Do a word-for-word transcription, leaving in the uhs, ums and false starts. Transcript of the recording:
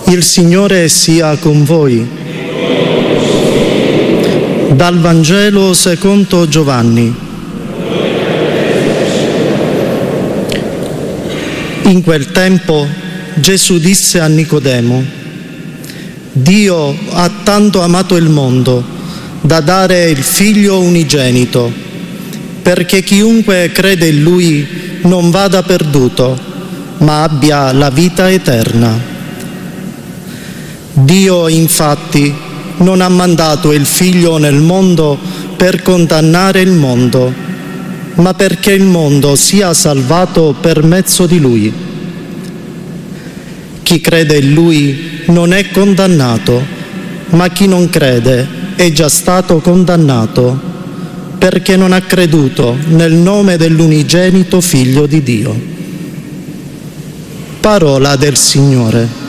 Il Signore sia con voi. Dal Vangelo secondo Giovanni. In quel tempo Gesù disse a Nicodemo: Dio ha tanto amato il mondo da dare il Figlio unigenito, perché chiunque crede in Lui non vada perduto, ma abbia la vita eterna. Dio, infatti, non ha mandato il Figlio nel mondo per condannare il mondo, ma perché il mondo sia salvato per mezzo di Lui. Chi crede in Lui non è condannato, ma chi non crede è già stato condannato, perché non ha creduto nel nome dell'unigenito Figlio di Dio. Parola del Signore.